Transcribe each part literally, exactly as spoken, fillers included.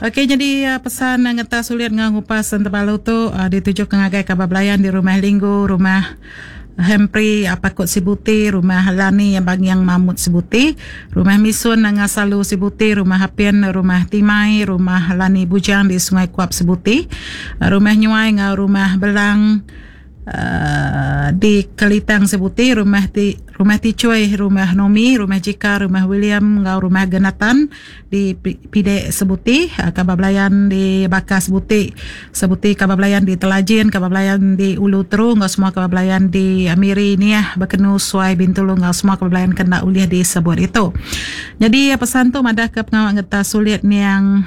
Okey, jadi uh, pesan ngata sulit ngupas Tebalu tu uh, dituju ke ngagai kabablayan di rumah Linggu, rumah Hempri Apakut Sibuti, rumah Lani yang bagi yang Mamut Sibuti, rumah Misun Ngasalu Sibuti, rumah Hapien, rumah Timai, rumah Lani Bujang di Sungai Kuap Sibuti, rumah Nyuai ngau rumah Belang uh, di Kelitang Sibuti, rumah di rumah Ticuai, rumah Nomi, rumah Jika, rumah William ngau rumah Genatan di Pide Sebuti, uh, Kabablayan di Baka Sebuti, Sebuti Kabablayan di Telajin, Kabablayan di Ulu Teru, ngau semua Kabablayan di Amiri Niah, Bekenu Suai Bintulu, ngau semua Kabablayan kena uliah di sebut itu. Jadi pesan tu madah ke pengawal ngeta sulit ni yang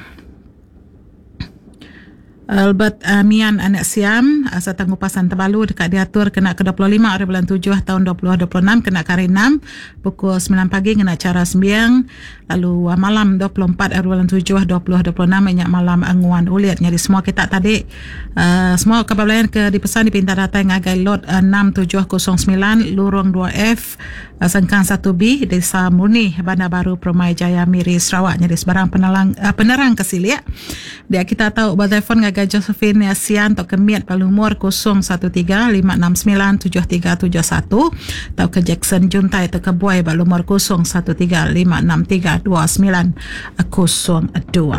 Albert uh, Mian anak Siam asa tanggupasan Tebalu dekat diatur kena ke dua puluh lima hari bulan tujuh tahun dua ribu dua puluh enam, kena kari enam pukul sembilan pagi kena cara sembiang, lalu uh, malam dua puluh empat hari bulan tujuh dua ribu dua puluh enam minyak malam anguan uliat. Jadi semua kita tadi uh, semua kabablayan ke dipesan dipinta datang ngagai lot uh, enam tujuh kosong sembilan lorong dua F uh, Sengkang satu B Desa Murni, Bandar Baru, Permai Jaya, Miri, Sarawak. Jadi sebarang penerang uh, penerang kesilia dia kita tahu by telefon ngagai Josephine Sian atau kemiat palumur kosong satu tiga lima enam sembilan tujuh tiga tujuh satu atau ke Jackson Juntai atau ke Buai palumur kosong satu tiga lima enam tiga dua sembilan kosong dua.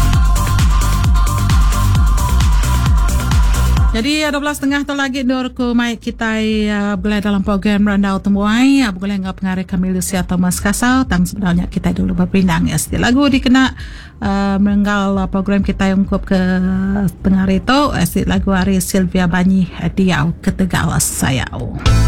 Jadi dua belas setengah tu lagi dor ku mai kita uh, boleh dalam program Randau Tembuai uh, boleh ngap pengarih kami Lucia Thomas Kasau tang sebenarnya kita dulu berpindang ya setiap lagu dikena uh, menggal uh, program kita yang kuap ke tengah itu uh, lagu hari Sylvia Banyi uh, Diau Ketegal Sayau.